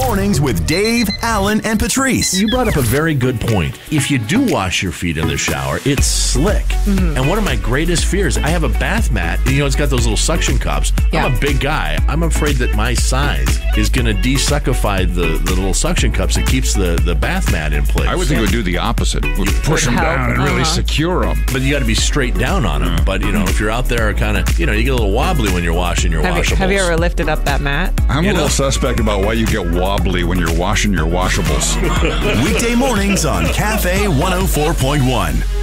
Mornings with Dave, Alan, and Patrice. You brought up a very good point. If you do wash your feet in the shower, it's slick. Mm-hmm. And one of my greatest fears, I have a bath mat. It's got those little suction cups. Yeah. I'm a big guy. I'm afraid that my size is going to de-suckify the little suction cups that keeps the bath mat in place. I would think it would do the opposite. Would push them down and really secure them. But you got to be straight down on them. But, if you're out there kind of, you get a little wobbly when you're washing your washables. Have you ever lifted up that mat? I'm a little suspect about why you get wobbly when you're washing your washables. Weekday mornings on Cafe 104.1.